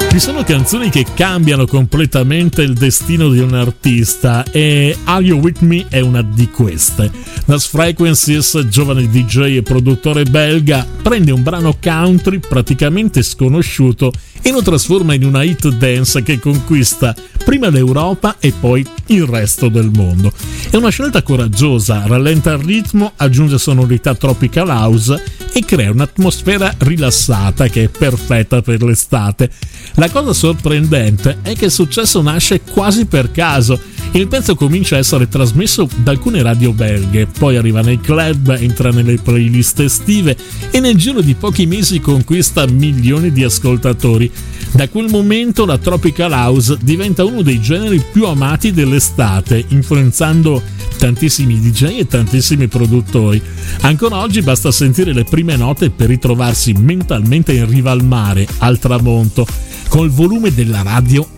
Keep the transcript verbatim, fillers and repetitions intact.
Ci sono canzoni che cambiano completamente il destino di un artista e Are You With Me è una di queste. Lost Frequencies, giovane D J e produttore belga, prende un brano country praticamente sconosciuto e lo trasforma in una hit dance che conquista prima l'Europa e poi il resto del mondo. È una scelta coraggiosa, rallenta il ritmo, aggiunge sonorità tropical house e crea un'atmosfera rilassata che è perfetta per l'estate. La cosa sorprendente è che il successo nasce quasi per caso. Il pezzo comincia a essere trasmesso da alcune radio belghe, poi arriva nei club, entra nelle playlist estive e nel giro di pochi mesi conquista milioni di ascoltatori. Da quel momento la Tropical House diventa uno dei generi più amati dell'estate, influenzando tantissimi D J e tantissimi produttori. Ancora oggi basta sentire le prime note per ritrovarsi mentalmente in riva al mare, al tramonto, col volume della radio